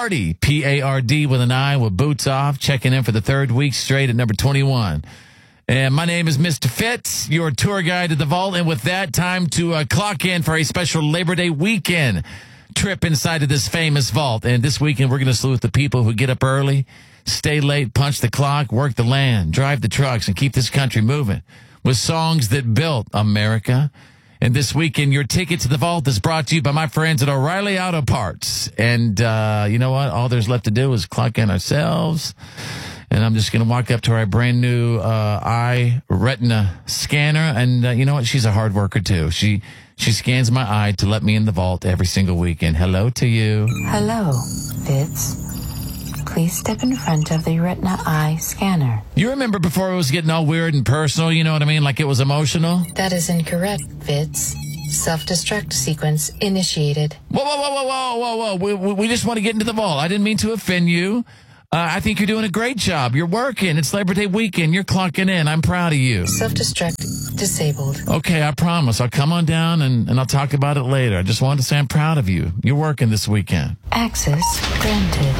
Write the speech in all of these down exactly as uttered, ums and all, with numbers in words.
Party, P A R D with an I, with Boots Off, checking in for the third week straight at number twenty-one. And my name is Mister Fitz, your tour guide to the vault. And with that, time to uh, clock in for a special Labor Day weekend trip inside of this famous vault. And this weekend, we're going to salute the people who get up early, stay late, punch the clock, work the land, drive the trucks, and keep this country moving with songs that built America. And this weekend, your ticket to the vault is brought to you by my friends at O'Reilly Auto Parts. And uh, you know what? All there's left to do is clock in ourselves. And I'm just going to walk up to our brand new uh, eye retina scanner. And uh, you know what? She's a hard worker, too. She she scans my eye to let me in the vault every single weekend. Hello to you. Hello, Fitz. Please step in front of the retina eye scanner. You remember before it was getting all weird and personal, you know what I mean? Like it was emotional? That is incorrect, Fitz. Self-destruct sequence initiated. Whoa, whoa, whoa, whoa, whoa, whoa, whoa. We, we, we just want to get into the vault. I didn't mean to offend you. Uh, I think you're doing a great job. You're working. It's Labor Day weekend. You're clocking in. I'm proud of you. Self-destruct disabled. Okay, I promise. I'll come on down and, and I'll talk about it later. I just wanted to say I'm proud of you. You're working this weekend. Access granted.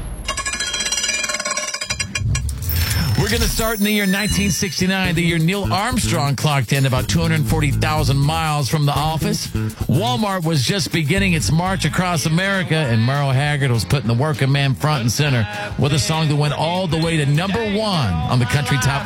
We're going to start in the year nineteen sixty-nine, the year Neil Armstrong clocked in about two hundred forty thousand miles from the office. Walmart was just beginning its march across America, and Merle Haggard was putting the working man front and center with a song that went all the way to number one on the Country Top